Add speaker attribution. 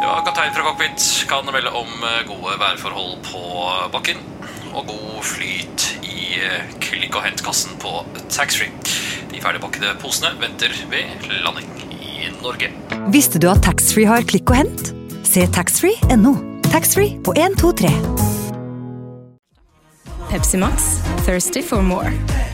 Speaker 1: Ja, kaptein fra cockpit kan melde om gode værforhold på bakken og god flyt i klikk- og hentkassen på taxfree. De ferdigpakkede posene venter ved landing i Norge.
Speaker 2: Visste du at taxfree har klikk og hent? Se taxfree.no. Taxfree på 1, 2, 3.
Speaker 3: Pepsi Max, thirsty for more.